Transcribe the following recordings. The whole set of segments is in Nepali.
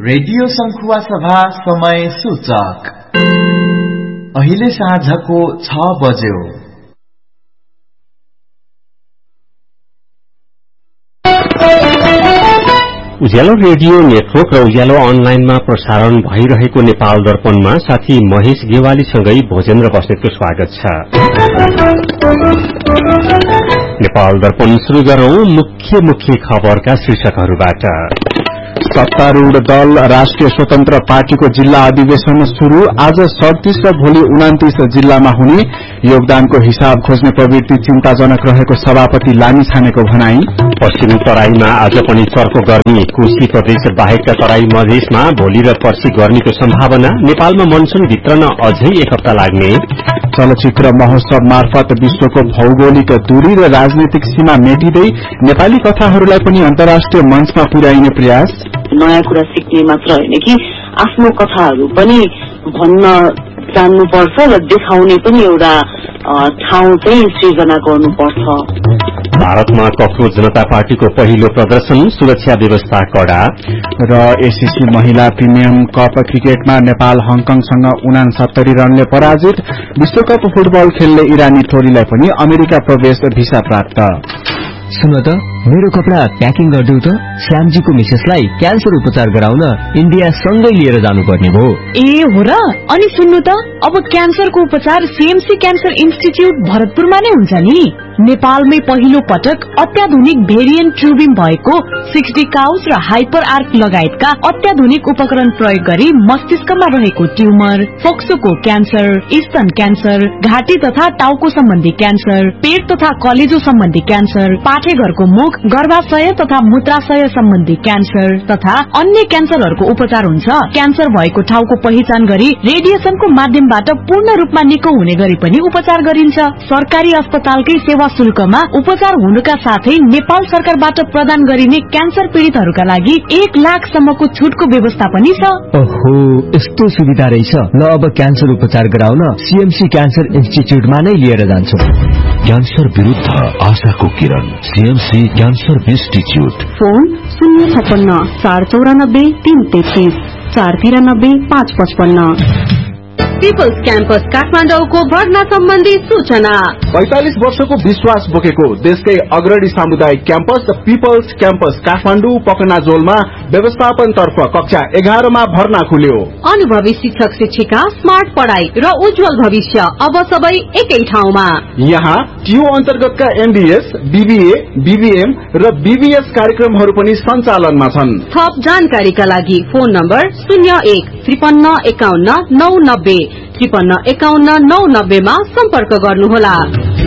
रेडियो संखुवा सभा समय सूचक अहिले साँझको 6 बज्यो। उज्यालो रेडियो नेटवर्क र उज्यालो अनलाइनमा प्रसारण भइरहेको नेपाल दर्पणमा साथी महेश गेवालीसँगै भोजेन्द्र बस्नेतको स्वागत छ। नेपाल दर्पण शुरू गरौं मुख्य खबरका शीर्षकहरूबाट। सत्तारूढ़ दल राष्ट्रिय स्वतन्त्र पार्टीको जिल्ला अधिवेशन शुरू। आज 37 र भोलि 29 जिल्लामा हुने। योगदानको हिसाब खोज्ने प्रवृत्ति चिन्ताजनक रहेको सभापति लामिछानेको भनाई। पश्चिम तराईमा आज पनि चर्को गर्मी। कोशी प्रदेश बाहेकका तराई मधेसमा भोलि र पर्सि गर्मीको सम्भावना। नेपालमा मनसून भित्रन अझै एक हप्ता लाग्ने। चलचित्र महोत्सव मार्फत विश्वको भौगोलिक दूरी र राजनैतिक सीमा मेटिँदै नेपाली कथाहरूलाई पनि अन्तर्राष्ट्रिय मञ्चमा पुर्याइने प्रयास। नयाँ कुरा सिक्ने मात्र होइन कि आफ्नो कथाहरू पनि भन्न जान्नुपर्छ र देखाउने पनि एउटा ठाउँ चाहिँ सृजना गर्नुपर्छ। भारतमा कक्रोच जनता पार्टीको पहिलो प्रदर्शन। सुरक्षा व्यवस्था कड़ा। र एसीसी महिला प्रिमियम कप क्रिकेटमा नेपाल हङकङसँग 69 रनले पराजित। विश्वकप फुटबल खेल्ने इरानी टोलीलाई पनि अमेरिका प्रवेश भिसा प्राप्त। सुन त मेरो कपडा प्याकिङ गरिदेऊ त। श्यामजीको मिसेसलाई क्यान्सर उपचार गराउन इन्डिया सँगै लिएर जानुपर्ने भयो। ए हो र। अनि सुन्नु त अब क्यान्सरको उपचार सीएमसी क्यान्सर इन्स्टिच्युट भरतपुरमा नै हुन्छ नि। नेपालमै पहिलो पटक अत्याधुनिक भेरिएन्ट ट्रुबिम भएको 60 काउस र हाइपर आर्क लगायतका अत्याधुनिक उपकरण प्रयोग गरी मस्तिष्कमा रहेको ट्युमर, फोक्सोको क्यान्सर, स्तन क्यान्सर, घाँटी तथा टाउको सम्बन्धी क्यान्सर, पेट तथा कलेजो सम्बन्धी क्यान्सर, पाठेघरको मुख, गर्भाशय तथा मूत्राशय सम्बन्धी क्यान्सर तथा अन्य क्यान्सरहरूको उपचार हुन्छ। क्यान्सर भएको ठाउँको पहिचान गरी रेडिएसनको माध्यमबाट पूर्ण रूपमा निको हुने गरी पनि उपचार गरिन्छ। सरकारी अस्पतालकै सेवा शुल्कमा उपचार हुनुका साथै नेपाल सरकारबाट प्रदान गरिने क्यान्सर पीड़ितहरूका लागि 1 लाख सम्मको छुटको व्यवस्था पनि छ। ओहो, यस्तो सुविधा रहेछ। ल अब क्यान्सर उपचार गराउन सीएमसी क्यान्सर इन्स्टिच्युटमा नै लिएर जान्छु। क्यान्सर विरुद्ध आशाको किरण, CMC cancer institute. Phone 056 494 333 493 555। Peoples campus काठमाडौँको भर्ना सम्बन्धी सूचना। 45 वर्षको विश्वास बोकेको देशकै अग्रणी सामुदायिक क्याम्पस पीपल्स क्याम्पस काठमाडौँ पकनाजोलमा व्यवस्थापन तर्फ कक्षा 11 मा भर्ना खुल्यो। अनुभवी शिक्षक शिक्षिका, स्मार्ट पढ़ाई र उज्जवल भविष्य अब सबै एकै ठाउँमा। यहाँ टियु अन्तर्गतका एमबीएस, बीबीए, बीबीएम र बीबीएस कार्यक्रमहरू पनि सञ्चालनमा छन्। थप जानकारीका लागि फोन नम्बर 01 53 51 990 53 51 990 मा सम्पर्क गर्नुहोला।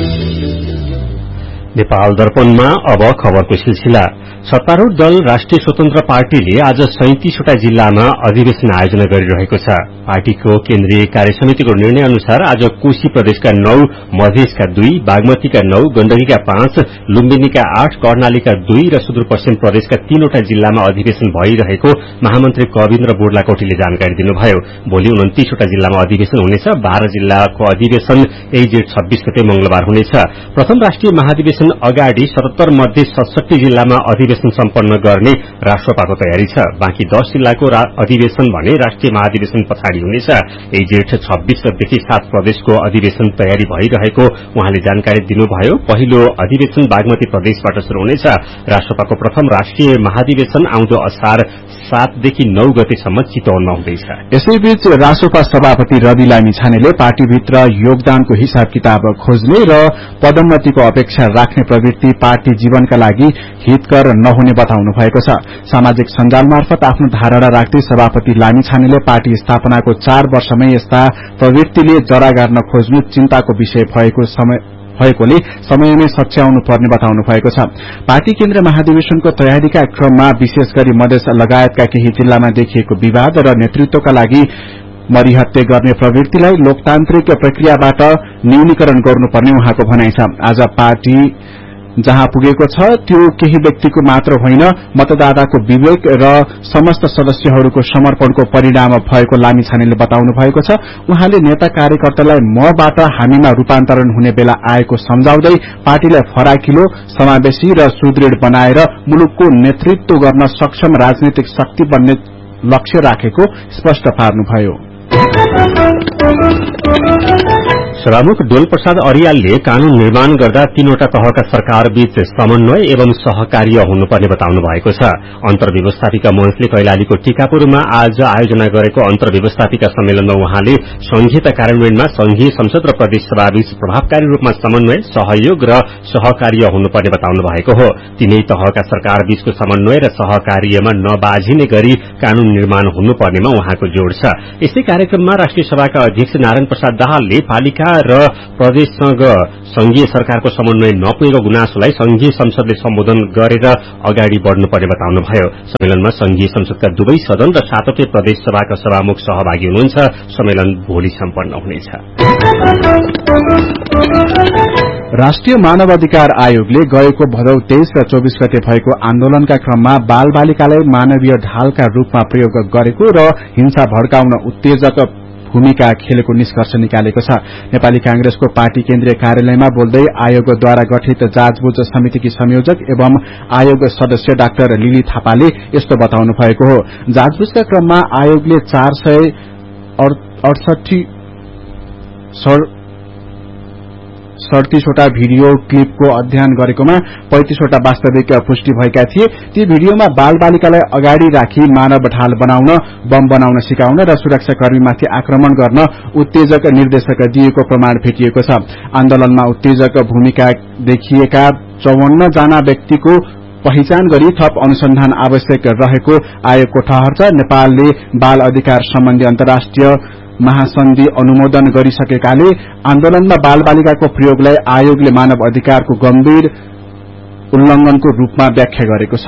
नेपाल दर्पणमा अब खबरको सिलसिला। सत्तारूढ़ दल राष्ट्रिय स्वतन्त्र पार्टीले आज 37वटा जिल्लामा अधिवेशन आयोजना गरिरहेको छ। पार्टीको केन्द्रीय कार्यसमितिको निर्णय अनुसार आज कोशी प्रदेशका 9, मधेसका 2, बागमतीका 9, गण्डकीका 5, लुम्बिनीका 8, कर्णालीका 2 र सुदूरपश्चिम प्रदेशका 3वटा जिल्लामा अधिवेशन भइरहेको महामन्त्री कविन्द्र बोर्लाकोटीले जानकारी दिनुभयो। भोलि 29वटा जिल्लामा अधिवेशन हुनेछ। 12 जिल्लाको अधिवेशन जेठ 26 गते मंगलबार हुनेछ। प्रथम राष्ट्रिय महाधिवेशन अगाडि 77 मध्ये 67 जिल्लामा अधिवेशन सम्पन्न गर्ने राष्ट्रपाको तयारी छ। बाँकी 10 जिल्लाको अधिवेशन भने राष्ट्रिय महाधिवेशन पछाडि हुनेछ। जेठ 26 गतेदेखि 7 प्रदेशको अधिवेशन तयारी भइरहेको उहाँले जानकारी दिनुभयो। पहिलो अधिवेशन बागमती प्रदेशबाट शुरू हुनेछ। राष्ट्रपाको प्रथम राष्ट्रिय महाधिवेशन आउँदो असार 7 देखि 9 गतेसम्म चितवनमा हुँदैछ। यसैबीच रासोपा सभापति रवि लामिछानेले पार्टीभित्र योगदानको हिसाब किताब खोज्ने र पदोन्नतिको अपेक्षा राख्ने प्रवृत्ति पार्टी जीवनका लागि हितकर नहुने बताउनु भएको छ। सामाजिक सञ्जाल मार्फत आफ्नो धारणा राख्दै सभापति लामिछानेले पार्टी स्थापनाको 4 वर्षमै यस्ता प्रवृत्तिले जरा गार्न खोज्नु चिन्ताको विषय भएकोले समयमै सच्याउनु पर्ने बताउनु भएको छ। पार्टी केन्द्र महाधिवेशनको तयारीका क्रममा विशेष गरी मधेस लगायतका केही जिल्लामा देखिएको विवाद र नेतृत्वका लागि मरिहत्ते गर्ने प्रवृत्तिलाई लोकतान्त्रिक प्रक्रियाबाट न्यूनीकरण गर्नुपर्ने उहाँको भनाइ छ। आज पार्टी जहाँ पुगेको छ त्यो केही व्यक्तिको मात्र होइन, मतदाताको विवेक र समस्त सदस्यहरूको समर्पणको परिणाम भएको लामिछानेले बताउनु भएको छ। उहाँले नेता कार्यकर्तालाई मबाट हामीमा रूपान्तरण हुने बेला आएको सम्झाउँदै पार्टीलाई फराकिलो, समावेशी र सुदृढ बनाएर मुलुकको नेतृत्व गर्न सक्षम राजनीतिक शक्ति बन्ने लक्ष्य राखेको स्पष्ट पार्नुभयो। सभामुख डोल प्रसाद अरियालले कानून निर्माण गर्दा 3वटा तहका सरकार बीच समन्वय एवं सहकार्य हुनुपर्ने बताउनु भएको छ। अन्तर्व्यवस्थापिका मञ्चले कैलालीको टीकापुरमा आज आयोजना गरेको अन्तर्व्यवस्थापिका सम्मेलनमा उहाँले संघीयता कार्यान्वयनमा संघीय संसद र प्रदेश सभा बीच प्रभावकारी रूपमा समन्वय, सहयोग र सहकार्य हुनुपर्ने बताउनु भएको हो। तीनै तहका सरकार बीचको समन्वय र सहकार्यमा नबाझिने गरी कानून निर्माण हुनुपर्नेमा उहाँको जोड़ छ। यसै कार्यक्रममा राष्ट्रिय सभाका अध्यक्ष नारायण प्रसाद दाहालले पालिका र प्रदेशसँग संघीय सरकारको समन्वय नपुगेको गुनासोलाई संघीय संसदले सम्बोधन गरेर अगाडि बढ़नुपर्ने बताउनुभयो। सम्मेलनमा संघीय संसदका दुवै सदन र 7वटै प्रदेश सभाका सभामुख सहभागी हुनुहुन्छ। सम्मेलन भोलि सम्पन्न हुनेछ। राष्ट्रिय मानव अधिकार आयोगले गएको भदौ 23 र 24 गते भएको आन्दोलनका क्रममा बाल बालिकालाई मानवीय ढालका रूपमा प्रयोग गरेको र हिंसा भड्काउन उत्तेजक भूमिका खेलेको निष्कर्ष निकालेको छ। नेपाली कांग्रेसको पार्टी केन्द्रीय कार्यालयमा बोल्दै आयोगद्वारा गठित जाँचबुझ समितिकी संयोजक एवं आयोग सदस्य डाक्टर लिली थापाले यस्तो बताउनु भएको हो। जाँचबुझका क्रममा आयोगले 438वटा भिडियो क्लिपको अध्ययन गरेकोमा 35वटा वास्तविक पुष्टि भएका थिए। ती भिडियोमा बाल बालिकालाई अगाडि राखी मानव ढाल बनाउन, बम बनाउन सिकाउन र सुरक्षाकर्मीमाथि आक्रमण गर्न उत्तेजक निर्देशक दिएको प्रमाण भेटिएको छ। आन्दोलनमा उत्तेजक भूमिका देखिएका 54 जना व्यक्तिको पहिचान गरी थप अनुसन्धान आवश्यक रहेको आयोगको ठहर छ। नेपालले बाल अधिकार सम्बन्धी अन्तर्राष्ट्रिय महासन्धि अनुमोदन गरिसकेकाले आन्दोलनमा बाल बालिकाको प्रयोगलाई आयोगले मानव अधिकारको गम्भीर उल्लंघनको रूपमा व्याख्या गरेको छ।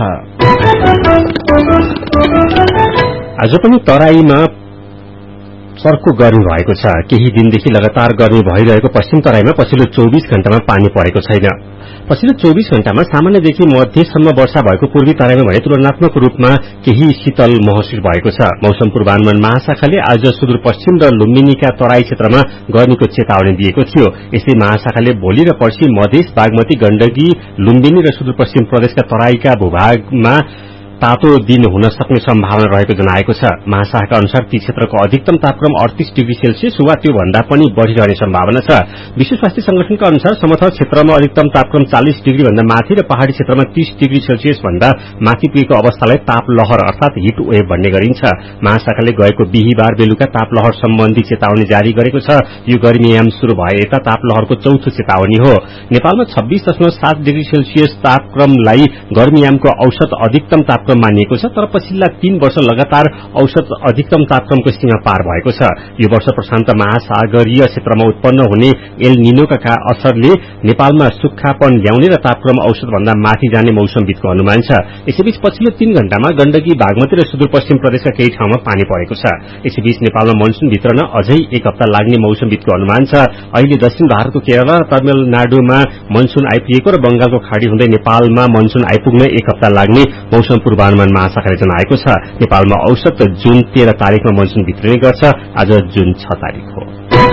आज पनि तराईमा सर्को गर्मी भएको छ। केही दिनदेखि लगातार गर्मी भइरहेको पश्चिम तराईमा पछिल्लो 24 घण्टामा पानी परेको छैन। पछिल्लो 24 घण्टामा सामान्यदेखि मध्यसम्म वर्षा भएको पूर्वी तराईमा भने तुलनात्मक रूपमा केही शीतल महसुस भएको छ। मौसम पूर्वानुमान महाशाखाले आज सुदूरपश्चिम र लुम्बिनीका तराई क्षेत्रमा गर्मीको चेतावनी दिएको थियो। यसै महाशाखाले भोलि र पर्सि मधेस, बागमती, गण्डकी, लुम्बिनी र सुदूरपश्चिम प्रदेशका तराईका भूभागमा तातो दिन हुन सक्ने सम्भावना रहेको जनाएको छ। महाशाखाका अनुसार ती क्षेत्रको अधिकतम तापक्रम 38 डिग्री सेल्सियस वा त्यो भन्दा पनि बढ़ी रहने सम्भावना छ। विश्व स्वास्थ्य संगठनका अनुसार समथर क्षेत्रमा अधिकतम तापक्रम 40 डिग्री भन्दा माथि र पहाड़ी क्षेत्रमा 30 डिग्री सेल्सियस भन्दा माथि पुगेको अवस्थालाई ताप लहर अर्थात हिट वेभ भन्ने गरिन्छ। महाशाखाले गएको बिहीबार बेलुका ताप लहर सम्बन्धी चेतावनी जारी गरेको छ। यो गर्मीयाम शुरू भए यता ताप लहरको चौथो चेतावनी हो। नेपालमा 26.7 डिग्री सेल्सियस तापक्रमलाई गर्मीयामको औसत अधिकतम तापक्रम मानिएको छ। तर पछिल्ला 3 वर्ष लगातार औसत अधिकतम तापक्रमको सीमा पार भएको छ। यो वर्ष प्रशान्त महासागरीय क्षेत्रमा उत्पन्न हुने एल निनोका असरले नेपालमा सुक्खापन ल्याउने र तापक्रम औसत भन्दा माथि जाने मौसमविदको अनुमान छ। यसैबीच पछिल्लो 3 घण्टामा गण्डकी, बागमती र सुदूरपश्चिम प्रदेशका केही ठाउँमा पानी परेको छ। यसैबीच नेपालमा मनसून भित्रन अझै 1 हप्ता लाग्ने मौसमविदको अनुमान छ। अहिले दक्षिण भारतको केरल र तमिलनाडुमा मनसून आइपुगेको र बंगालको खाड़ी हुँदै नेपालमा मनसून आइपुग्न 1 हप्ता लाग्ने मौसम पूर्वानुमान महाशाखाले जनाएको छ। नेपालमा औसत जुन 13 तारिखमा मनसून भित्रिने गर्छ। आज जुन 6 तारिख हो।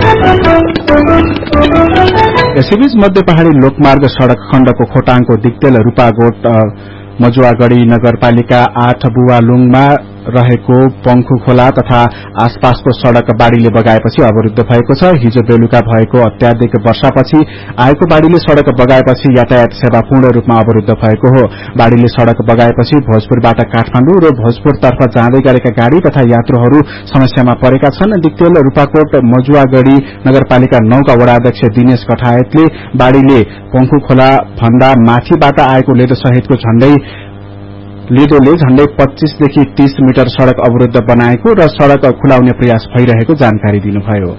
यसैबीच मध्य पहाड़ी लोकमार्ग सड़क खण्डको खोटाङको दिक्तेल रूपागोट मजुवागढ़ी नगरपालिका 8 बुवालुङमा रहेको पंखु खोला तथा आसपासको सड़क बाढ़ीले बगाएपछि अवरुद्ध भएको छ। हिजो बेलुका भएको अत्याधिक वर्षापछि आएको बाढ़ीले सड़क बगाएपछि यातायात सेवा पूर्ण रूपमा अवरुद्ध भएको हो। बाढ़ीले सड़क बगाएपछि भोजपुरबाट काठमाडौँ र भोजपुरतर्फ जाँदै गरेका गाड़ी तथा यात्रुहरू समस्यामा परेका छन्। दिक्तेल रूपाकोट मजुवागढ़ी नगरपालिका 9 का वडाध्यक्ष दिनेश कठायतले बाढ़ीले पंखु खोला भन्दा माथिबाट आएको लेदो सहितको लेदोले झण्डै 25 देखि 30 मिटर सड़क अवरुद्ध बनाएको र सड़क खुलाउने प्रयास भइरहेको जानकारी दिनुभयो।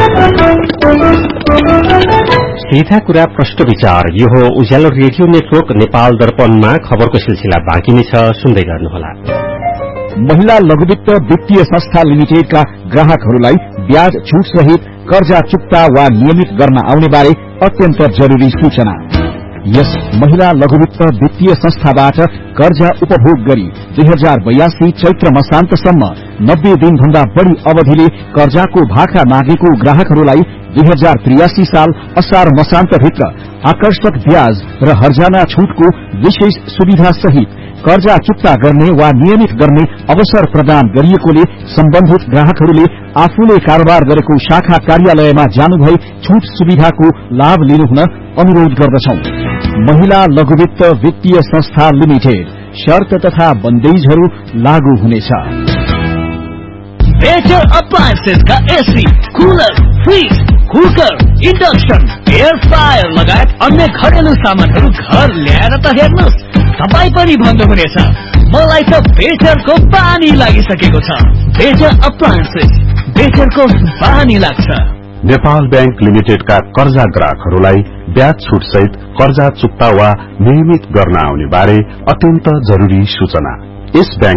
सीधा कुरा प्रश्न विचार। यो हो उज्यालो रेडियो नेटवर्क नेपाल दर्पणमा खबरको सिलसिला बाँकी नै छ, सुन्दै गर्नुहोला। महिला लघुवित्त वित्तीय संस्था लिमिटेडका ग्राहकहरूलाई ब्याज छूट सहित कर्जा चुक्ता वा नियमित गर्न आउने बारे अत्यन्त जरूरी सूचना। यस महिला लघुवित्त वित्तीय संस्थाबाट कर्जा उपभोग गरी 2082 चैत्र मसान्तसम्म 90 दिनभन्दा बढ़ी अवधिले कर्जाको भाका मागेको ग्राहकहरूलाई 2083 साल असार मसान्तभित्र आकर्षक ब्याज र हर्जाना छूटको विशेष सुविधा सहित कर्जा चुक्ता गर्ने वा नियमित गर्ने अवसर प्रदान गरिएकोले सम्बन्धित ग्राहकहरूले आफूले कारोबार गरेको शाखा कार्यालयमा जानुभई छूट सुविधाको लाभ लिनुहुन अनुरोध गर्दछौं। महिला लघुवित्त वित्तीय संस्था लिमिटेड शर्त तथा बन्देजहरू लागू हुनेछ। बेटर अप्लायन्सेस का AC, cooler, fridge, cooker, induction, air fryer लगायत अन्य घरेलु सामानहरू घर ल्याएर त हेर्नुहोस्, तपाईँ पनि भन्नुहुनेछ मलाई त बेटरको पानी लागिसकेको छ। बेटर अप्लायन्सेस, बेटरको पानी लाग्छ। नेपाल बैंक लिमिटेडका कर्जा ग्राहकहरूलाई ब्याज छूट सहित कर्जा चुक्ता वा नियमित गर्न आउने बारे अत्यन्त जरूरी सूचना। यस बैंक